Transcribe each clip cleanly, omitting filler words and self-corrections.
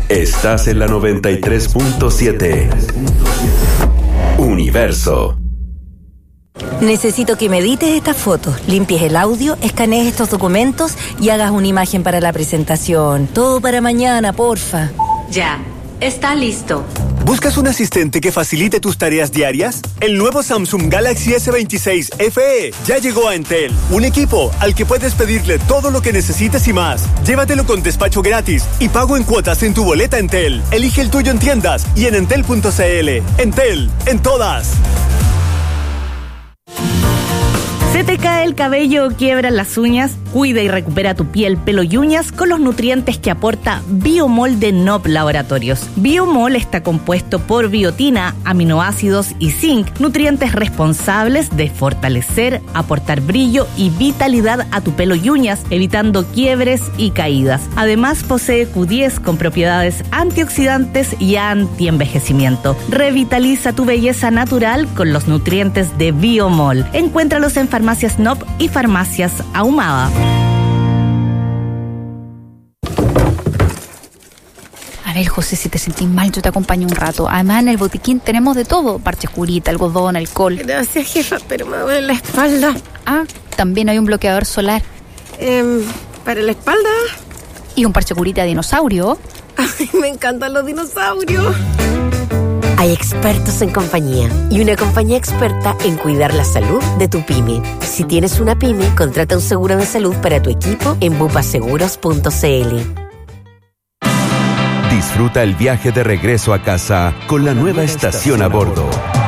Estás en la 93.7. Universo. Necesito que me edites estas fotos, limpies el audio, escanees estos documentos y hagas una imagen para la presentación. Todo para mañana, porfa. Ya, está listo. ¿Buscas un asistente que facilite tus tareas diarias? El nuevo Samsung Galaxy S26 FE ya llegó a Entel. Un equipo al que puedes pedirle todo lo que necesites y más. Llévatelo con despacho gratis y pago en cuotas en tu boleta Entel. Elige el tuyo en tiendas y en entel.cl. Entel, en todas. ¿Se te cae el cabello o quiebran las uñas? Cuida y recupera tu piel, pelo y uñas con los nutrientes que aporta Biomol de Nob Laboratorios. Biomol está compuesto por biotina, aminoácidos y zinc, nutrientes responsables de fortalecer, aportar brillo y vitalidad a tu pelo y uñas, evitando quiebres y caídas. Además, posee Q10 con propiedades antioxidantes y antienvejecimiento. Revitaliza tu belleza natural con los nutrientes de Biomol. Encuéntralos en farmacias Nob y farmacias Ahumada. A ver, José, si te sentís mal, yo te acompaño un rato. Además, en el botiquín tenemos de todo. Parche curita, algodón, alcohol. Gracias, jefa, pero me duele la espalda. Ah, también hay un bloqueador solar. ¿Para la espalda? Y un parche curita de dinosaurio. Ay, me encantan los dinosaurios. Hay expertos en compañía y una compañía experta en cuidar la salud de tu pyme. Si tienes una pyme, contrata un seguro de salud para tu equipo en bupaseguros.cl. Disfruta el viaje de regreso a casa con la nueva estación a bordo.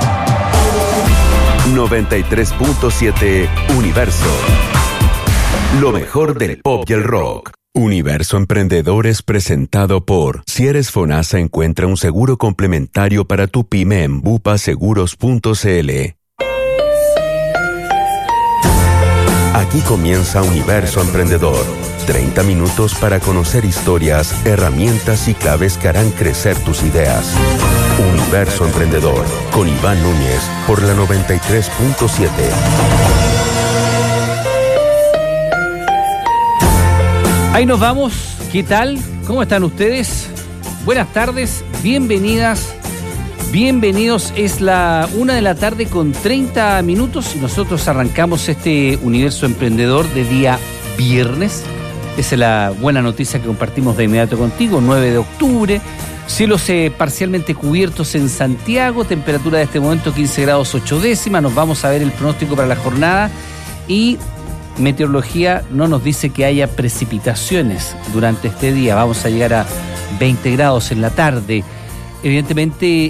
93.7 Universo. Lo mejor del pop y el rock. Universo Emprendedor es presentado por Si eres FONASA, encuentra un seguro complementario para tu pyme en bupaseguros.cl. Aquí comienza Universo Emprendedor. 30 minutos para conocer historias, herramientas y claves que harán crecer tus ideas. Universo Emprendedor con Iván Núñez por la 93.7. Ahí nos vamos. ¿Qué tal? ¿Cómo están ustedes? Buenas tardes, bienvenidas, bienvenidos. Es la 1:30 p.m. y nosotros arrancamos este Universo Emprendedor de día viernes. Esa es la buena noticia que compartimos de inmediato contigo. 9 de octubre, cielos parcialmente cubiertos en Santiago, temperatura de este momento 15 grados 8 décimas. Nos vamos a ver el pronóstico para la jornada y Meteorología no nos dice que haya precipitaciones durante este día. Vamos a llegar a 20 grados en la tarde. Evidentemente,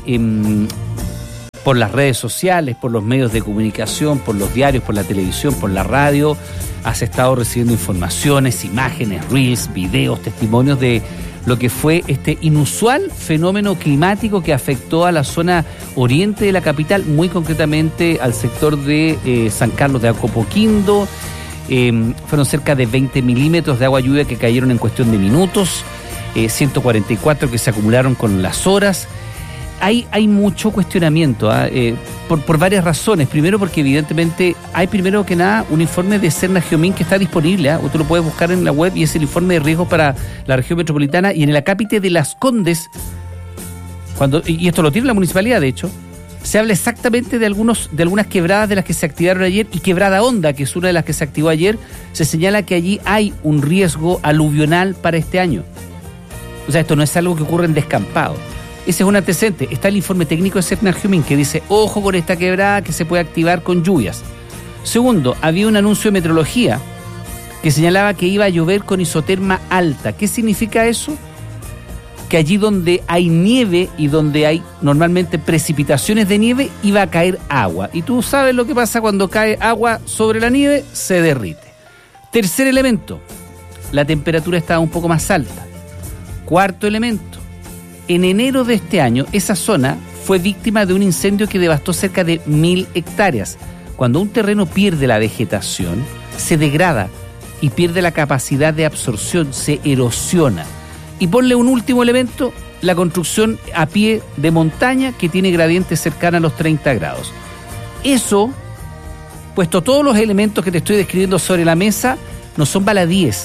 por las redes sociales, por los medios de comunicación, por los diarios, por la televisión, por la radio, has estado recibiendo informaciones, imágenes, reels, videos, testimonios de lo que fue este inusual fenómeno climático que afectó a la zona oriente de la capital, muy concretamente al sector de San Carlos de Apoquindo. Fueron cerca de 20 milímetros de agua lluvia que cayeron en cuestión de minutos, 144 que se acumularon con las horas. Hay mucho cuestionamiento por varias razones. Primero, porque evidentemente hay primero que nada un informe de Serna Geomín que está disponible. Usted lo puede buscar en la web y es el informe de riesgos para la región metropolitana. Y en el acápite de Las Condes, y esto lo tiene la municipalidad, de hecho, se habla exactamente de algunas quebradas de las que se activaron ayer, y Quebrada Honda, que es una de las que se activó ayer, se señala que allí hay un riesgo aluvional para este año. O sea, esto no es algo que ocurre en descampado. Ese es un antecedente. Está el informe técnico de Serna Geomín que dice, ojo con esta quebrada que se puede activar con lluvias. Segundo, había un anuncio de meteorología que señalaba que iba a llover con isoterma alta. ¿Qué significa eso? Que allí donde hay nieve y donde hay normalmente precipitaciones de nieve, iba a caer agua. Y tú sabes lo que pasa cuando cae agua sobre la nieve, se derrite. Tercer elemento, la temperatura estaba un poco más alta. Cuarto elemento, en enero de este año, esa zona fue víctima de un incendio que devastó cerca de 1.000 hectáreas. Cuando un terreno pierde la vegetación, se degrada y pierde la capacidad de absorción, se erosiona. Y ponle un último elemento, la construcción a pie de montaña que tiene gradientes cercanos a los 30 grados. Eso, puesto todos los elementos que te estoy describiendo sobre la mesa, no son baladíes.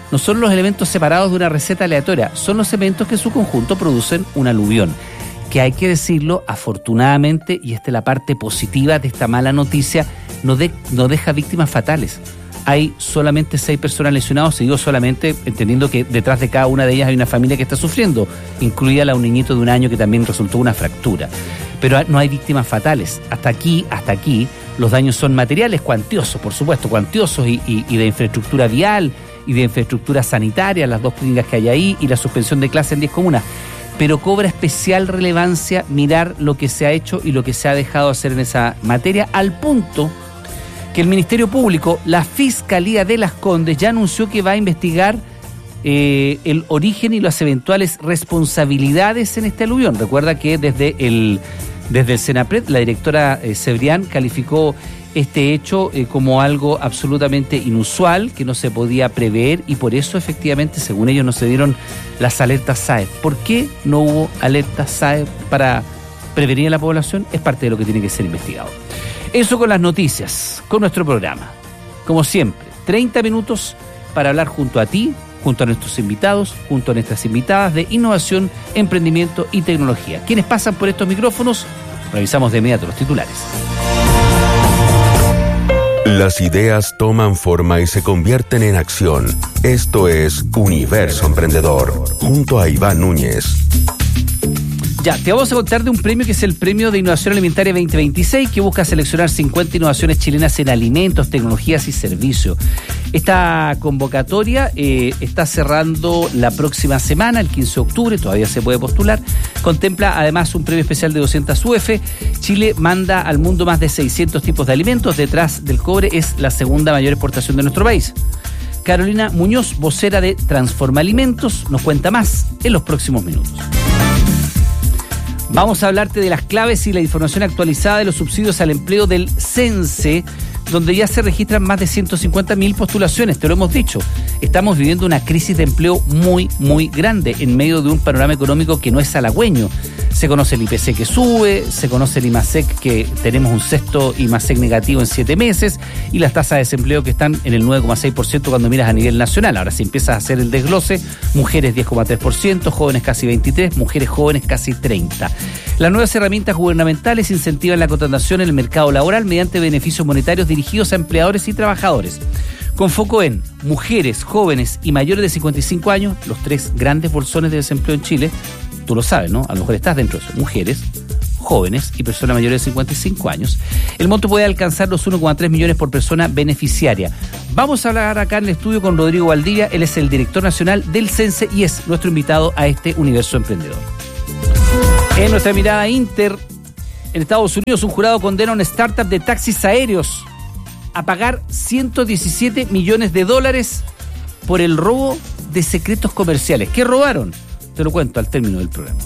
no son los elementos separados de una receta aleatoria, son los elementos que en su conjunto producen un aluvión. Que hay que decirlo, afortunadamente, y esta es la parte positiva de esta mala noticia, no deja víctimas fatales. Hay solamente 6 personas lesionadas, y digo solamente entendiendo que detrás de cada una de ellas hay una familia que está sufriendo, incluida un niñito de 1 año que también resultó una fractura. Pero no hay víctimas fatales. Hasta aquí, los daños son materiales, cuantiosos, por supuesto, cuantiosos y de infraestructura vial y de infraestructura sanitaria, las 2 clínicas que hay ahí y la suspensión de clases en 10 comunas. Pero cobra especial relevancia mirar lo que se ha hecho y lo que se ha dejado hacer en esa materia, al punto que el Ministerio Público, la Fiscalía de Las Condes, ya anunció que va a investigar el origen y las eventuales responsabilidades en este aluvión. Recuerda que desde el Senapred, la directora Cebrián calificó este hecho como algo absolutamente inusual, que no se podía prever, y por eso efectivamente, según ellos, no se dieron las alertas SAE. ¿Por qué no hubo alertas SAE para prevenir a la población? Es parte de lo que tiene que ser investigado. Eso con las noticias, con nuestro programa. Como siempre, 30 minutos para hablar junto a ti, junto a nuestros invitados, junto a nuestras invitadas de innovación, emprendimiento y tecnología. ¿Quiénes pasan por estos micrófonos? Revisamos de inmediato los titulares. Las ideas toman forma y se convierten en acción. Esto es Universo Emprendedor, junto a Iván Núñez. Ya, te vamos a contar de un premio que es el Premio de Innovación Alimentaria 2026, que busca seleccionar 50 innovaciones chilenas en alimentos, tecnologías y servicios. Esta convocatoria está cerrando la próxima semana, el 15 de octubre, todavía se puede postular. Contempla además un premio especial de 200 UF. Chile manda al mundo más de 600 tipos de alimentos. Detrás del cobre es la segunda mayor exportación de nuestro país. Carolina Muñoz, vocera de Transforma Alimentos, nos cuenta más en los próximos minutos. Vamos a hablarte de las claves y la información actualizada de los subsidios al empleo del CENSE, donde ya se registran más de 150.000 postulaciones, te lo hemos dicho. Estamos viviendo una crisis de empleo muy, muy grande en medio de un panorama económico que no es halagüeño. Se conoce el IPC que sube, se conoce el IMASEC que tenemos un sexto IMASEC negativo en 7 meses y las tasas de desempleo que están en el 9,6% cuando miras a nivel nacional. Ahora, si empiezas a hacer el desglose, mujeres 10,3%, jóvenes casi 23%, mujeres jóvenes casi 30%. Las nuevas herramientas gubernamentales incentivan la contratación en el mercado laboral mediante beneficios monetarios dirigidos a empleadores y trabajadores. Con foco en mujeres, jóvenes y mayores de 55 años, los 3 grandes bolsones de desempleo en Chile, tú lo sabes, ¿no? A lo mejor estás dentro de eso. Mujeres, jóvenes y personas mayores de 55 años. El monto puede alcanzar los 1,3 millones por persona beneficiaria. Vamos a hablar acá en el estudio con Rodrigo Valdivia. Él es el director nacional del CENSE y es nuestro invitado a este Universo Emprendedor. En nuestra mirada inter, en Estados Unidos, un jurado condena a una startup de taxis aéreos a pagar $117 millones por el robo de secretos comerciales. ¿Qué robaron? Te lo cuento al término del programa.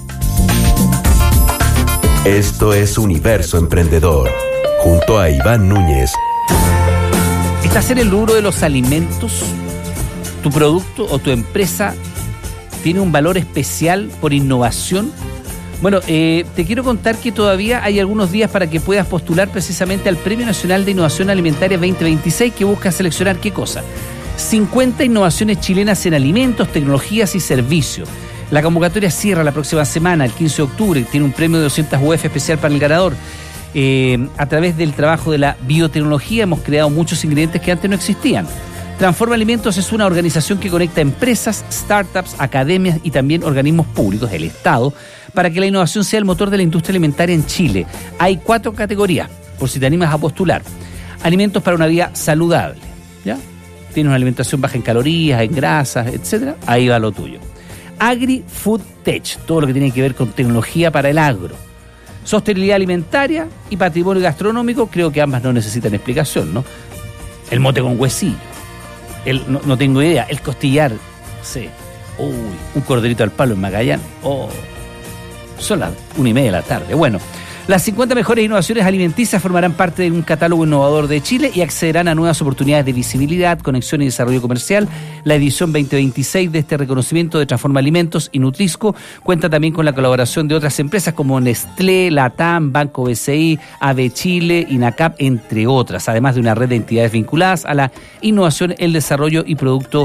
Esto es Universo Emprendedor, junto a Iván Núñez. ¿Estás en el rubro de los alimentos? ¿Tu producto o tu empresa tiene un valor especial por innovación? Bueno, te quiero contar que todavía hay algunos días para que puedas postular precisamente al Premio Nacional de Innovación Alimentaria 2026, que busca seleccionar ¿qué cosa? 50 innovaciones chilenas en alimentos, tecnologías y servicios. La convocatoria cierra la próxima semana, el 15 de octubre, tiene un premio de 200 UF especial para el ganador. A través del trabajo de la biotecnología hemos creado muchos ingredientes que antes no existían. Transforma Alimentos es una organización que conecta empresas, startups, academias y también organismos públicos, el Estado, para que la innovación sea el motor de la industria alimentaria en Chile. Hay 4 categorías, por si te animas a postular. Alimentos para una vida saludable, ¿ya? Tienes una alimentación baja en calorías, en grasas, etcétera. Ahí va lo tuyo. Agri Food Tech, todo lo que tiene que ver con tecnología para el agro. Sostenibilidad alimentaria y patrimonio gastronómico, creo que ambas no necesitan explicación, ¿no? El mote con huesillo. No tengo idea. El costillar, sí. Uy, un corderito al palo en Magallanes. Oh, son las 1:30 de la tarde. Bueno, las 50 mejores innovaciones alimenticias formarán parte de un catálogo innovador de Chile y accederán a nuevas oportunidades de visibilidad, conexión y desarrollo comercial. La edición 2026 de este reconocimiento de Transforma Alimentos y Nutrisco cuenta también con la colaboración de otras empresas como Nestlé, Latam, Banco BCI, AB Chile, INACAP, entre otras, además de una red de entidades vinculadas a la innovación, el desarrollo y producto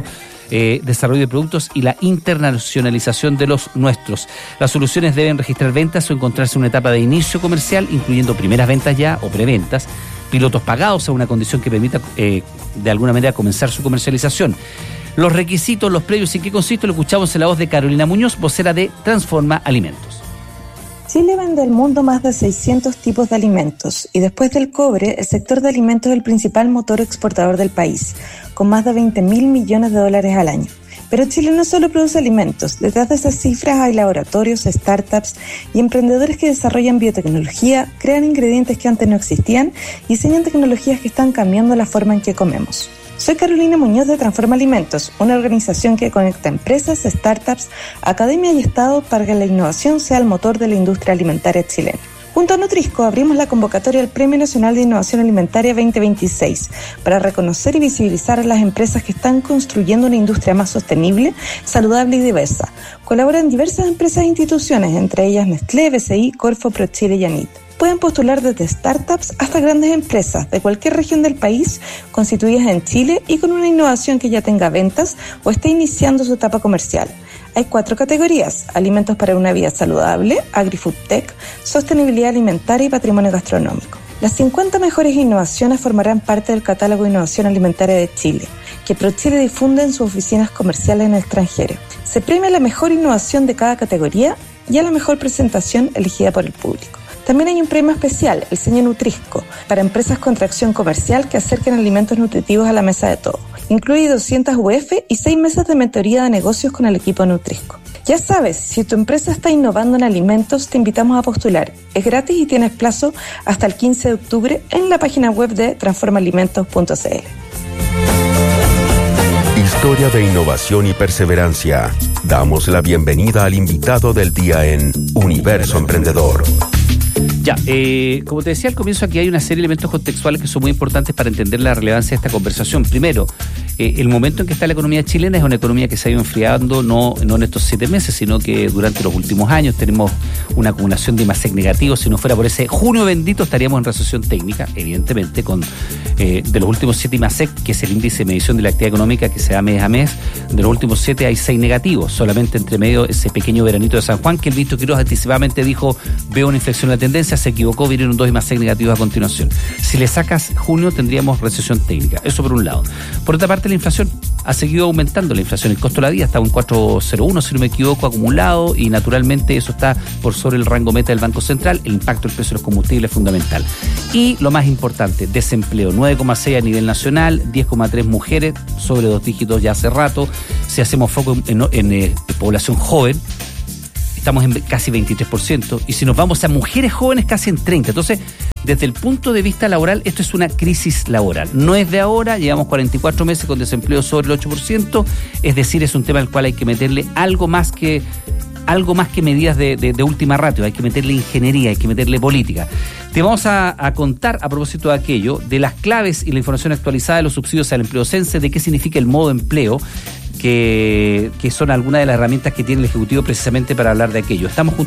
desarrollo de productos y la internacionalización de los nuestros. Las soluciones deben registrar ventas o encontrarse en una etapa de inicio comercial, incluyendo primeras ventas ya o preventas, pilotos pagados a una condición que permita de alguna manera comenzar su comercialización. Los requisitos, los previos y en qué consiste, lo escuchamos en la voz de Carolina Muñoz, vocera de Transforma Alimentos. Chile vende al mundo más de 600 tipos de alimentos y después del cobre, el sector de alimentos es el principal motor exportador del país, con más de 20.000 millones de dólares al año. Pero Chile no solo produce alimentos, detrás de esas cifras hay laboratorios, startups y emprendedores que desarrollan biotecnología, crean ingredientes que antes no existían y diseñan tecnologías que están cambiando la forma en que comemos. Soy Carolina Muñoz de Transforma Alimentos, una organización que conecta empresas, startups, academia y Estado para que la innovación sea el motor de la industria alimentaria chilena. Junto a Nutrisco abrimos la convocatoria al Premio Nacional de Innovación Alimentaria 2026 para reconocer y visibilizar a las empresas que están construyendo una industria más sostenible, saludable y diversa. Colaboran diversas empresas e instituciones, entre ellas Nestlé, BCI, Corfo, ProChile y Anit. Pueden postular desde startups hasta grandes empresas de cualquier región del país constituidas en Chile y con una innovación que ya tenga ventas o esté iniciando su etapa comercial. Hay 4 categorías: alimentos para una vida saludable, agri-food tech, sostenibilidad alimentaria y patrimonio gastronómico. Las 50 mejores innovaciones formarán parte del catálogo de innovación alimentaria de Chile, que ProChile difunde en sus oficinas comerciales en el extranjero. Se premia la mejor innovación de cada categoría y a la mejor presentación elegida por el público. También hay un premio especial, el Sello Nutrisco, para empresas con tracción comercial que acerquen alimentos nutritivos a la mesa de todos. Incluye 200 UF y 6 meses de mentoría de negocios con el equipo Nutrisco. Ya sabes, si tu empresa está innovando en alimentos, te invitamos a postular. Es gratis y tienes plazo hasta el 15 de octubre en la página web de transformaalimentos.cl. Historia de innovación y perseverancia. Damos la bienvenida al invitado del día en Universo Emprendedor. Ya, como te decía al comienzo, aquí hay una serie de elementos contextuales que son muy importantes para entender la relevancia de esta conversación. Primero, el momento en que está la economía chilena es una economía que se ha ido enfriando no en estos 7 meses, sino que durante los últimos años tenemos una acumulación de IMASEC negativos. Si no fuera por ese junio bendito, estaríamos en recesión técnica, evidentemente, con de los últimos 7 IMASEC, que es el índice de medición de la actividad económica que se da mes a mes, de los últimos 7 hay 6 negativos, solamente entre medio ese pequeño veranito de San Juan, que el ministro Quiroz anticipadamente dijo, veo una inflexión en la tendencia, se equivocó, vinieron 2 IMASEC negativos a continuación. Si le sacas junio, tendríamos recesión técnica, eso por un lado. Por otra parte, la inflación ha seguido aumentando, la inflación, el costo de la vida está en 4,01, si no me equivoco, acumulado, y naturalmente eso está por sobre el rango meta del Banco Central. El impacto del precio de los combustibles es fundamental. Y lo más importante, desempleo, 9,6 a nivel nacional, 10,3 mujeres, sobre 2 dígitos ya hace rato. Si hacemos foco en población joven, estamos en casi 23%, y si nos vamos a mujeres jóvenes, casi en 30%. Entonces, desde el punto de vista laboral, esto es una crisis laboral. No es de ahora, llevamos 44 meses con desempleo sobre el 8%, es decir, es un tema al cual hay que meterle algo más que medidas de última ratio, hay que meterle ingeniería, hay que meterle política. Te vamos a contar, a propósito de aquello, de las claves y la información actualizada de los subsidios al empleo cense, de qué significa el modo empleo, que son algunas de las herramientas que tiene el Ejecutivo precisamente para hablar de aquello. Estamos juntos